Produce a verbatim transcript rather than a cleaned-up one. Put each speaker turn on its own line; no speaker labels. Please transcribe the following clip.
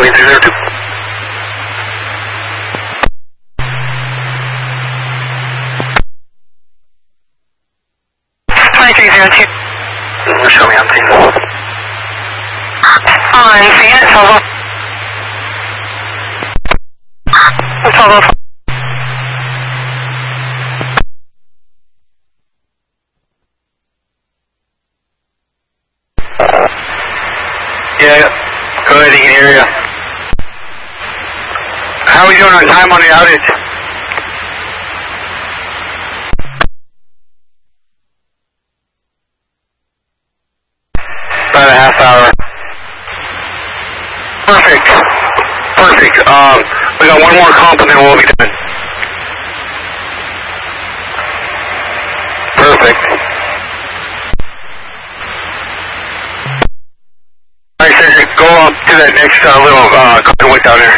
twenty-three zero two. twenty-three zero two. Show me on scene. On scene at twelve oh. twelve oh. Yeah, go ahead, he can hear you. How are we doing on time on the outage? About a half hour. Perfect. Perfect. Um, we got one more comp and then we'll be done. Perfect. Alright, Cedric, go up to that next uh, little uh, conduit down there.